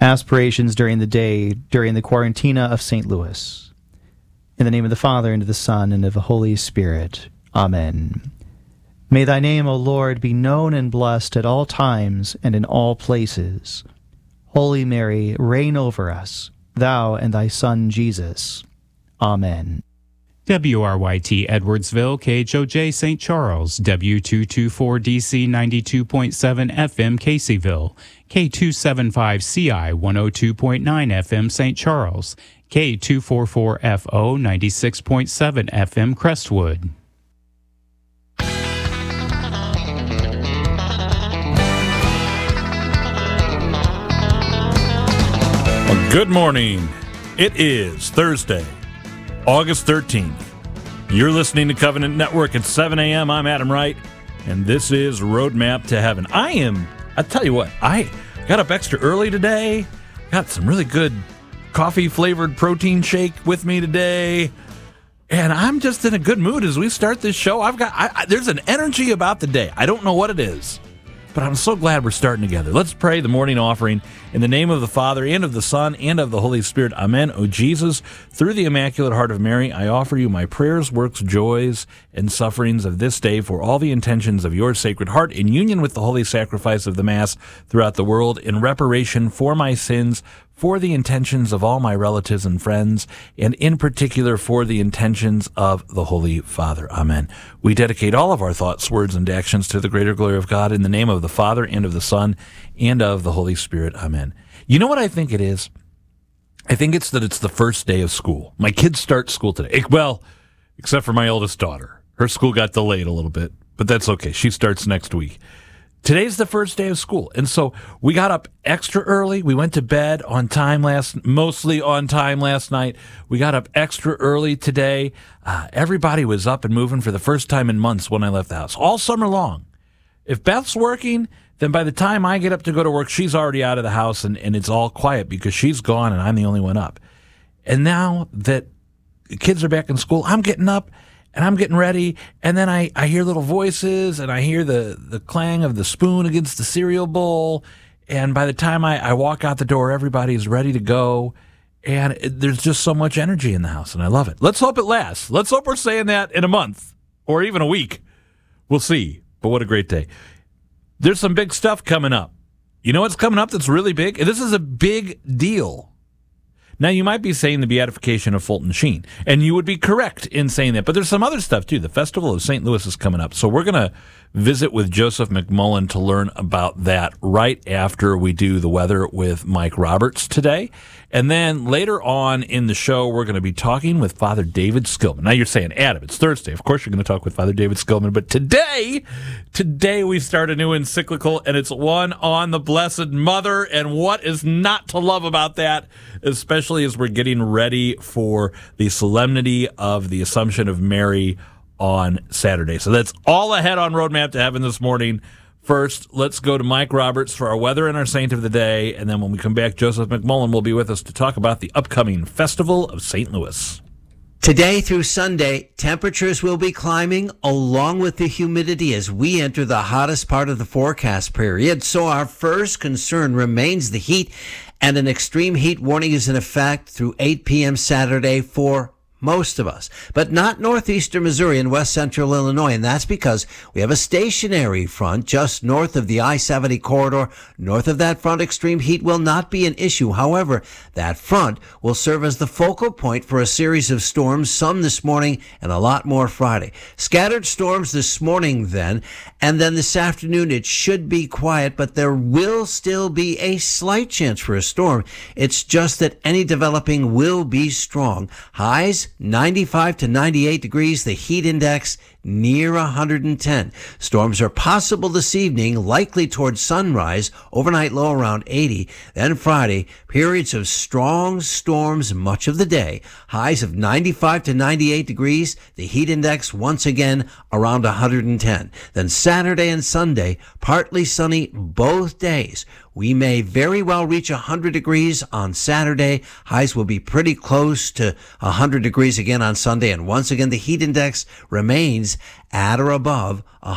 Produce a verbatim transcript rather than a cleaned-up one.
aspirations during the day during the Quarantina of Saint Louis. In the name of the Father, and of the Son, and of the Holy Spirit. Amen. May thy name, O Lord, be known and blessed at all times and in all places. Holy Mary, reign over us, thou and thy Son Jesus. Amen. W R Y T Edwardsville, K H O J Saint Charles, W two twenty-four D C ninety-two point seven F M Caseyville, K two seventy-five C I one oh two point nine F M Saint Charles, K two forty-four F O ninety-six point seven F M Crestwood. Well, good morning. It is Thursday, August thirteenth. You're listening to Covenant Network at seven a.m. I'm Adam Wright, and this is Roadmap to Heaven. I am, I tell you what, I got up extra early today, got some really good coffee-flavored protein shake with me today, and I'm just in a good mood as we start this show. I've got, I, I, there's an energy about the day. I don't know what it is, but I'm so glad we're starting together. Let's pray the morning offering in the name of the Father, and of the Son, and of the Holy Spirit. Amen. O Jesus, through the Immaculate Heart of Mary, I offer you my prayers, works, joys, and sufferings of this day for all the intentions of your Sacred Heart, in union with the holy sacrifice of the Mass throughout the world, in reparation for my sins, for the intentions of all my relatives and friends, and in particular for the intentions of the Holy Father. Amen. We dedicate all of our thoughts, words, and actions to the greater glory of God, in the name of the Father, and of the Son, and of the Holy Spirit. Amen. You know what I think it is? I think it's that it's the first day of school. My kids start school today. Well, except for my oldest daughter. Her school got delayed a little bit, but that's okay. She starts next week. Today's the first day of school, and so we got up extra early. We went to bed on time last, mostly on time last night. We got up extra early today. Uh, everybody was up and moving for the first time in months when I left the house, all summer long. If Beth's working, then by the time I get up to go to work, she's already out of the house, and, and it's all quiet because she's gone and I'm the only one up. And now that the kids are back in school, I'm getting up and I'm getting ready, and then I, I hear little voices, and I hear the, the clang of the spoon against the cereal bowl, and by the time I, I walk out the door, everybody's ready to go, and it, there's just so much energy in the house, and I love it. Let's hope it lasts. Let's hope we're saying that in a month, or even a week. We'll see, but what a great day. There's some big stuff coming up. You know what's coming up that's really big? This is a big deal. Now, you might be saying the beatification of Fulton Sheen, and you would be correct in saying that, but there's some other stuff, too. The Festival of Saint Louis is coming up, so we're going to visit with Joseph McMullen to learn about that right after we do the weather with Mike Roberts today. And then later on in the show, we're going to be talking with Father David Skillman. Now, you're saying, Adam, it's Thursday. Of course you're going to talk with Father David Skillman, but today, today we start a new encyclical, and it's one on the Blessed Mother, and what is not to love about that, especially as we're getting ready for the solemnity of the Assumption of Mary on Saturday. So that's all ahead on Roadmap to Heaven this morning. First, let's go to Mike Roberts for our weather and our saint of the day, and then when we come back, Joseph McMullen will be with us to talk about the upcoming Festival of Saint Louis. Today through Sunday, temperatures will be climbing along with the humidity as we enter the hottest part of the forecast period. So our first concern remains the heat, and an extreme heat warning is in effect through eight p.m. Saturday for most of us, but not northeastern Missouri and west central Illinois, and that's because we have a stationary front just north of the I seventy corridor. North of that front, extreme heat will not be an issue. However, that front will serve as the focal point for a series of storms, some this morning and a lot more Friday. Scattered storms this morning then, and then this afternoon it should be quiet, but there will still be a slight chance for a storm. It's just that any developing will be strong. Highs ninety-five to ninety-eight degrees, the heat index near one hundred ten. Storms are possible this evening, likely towards sunrise, overnight low around eighty. Then Friday, periods of strong storms much of the day. Highs of ninety-five to ninety-eight degrees, the heat index once again around one hundred ten. Then Saturday and Sunday, partly sunny both days. We may very well reach one hundred degrees on Saturday. Highs will be pretty close to one hundred degrees again on Sunday. And once again, the heat index remains at or above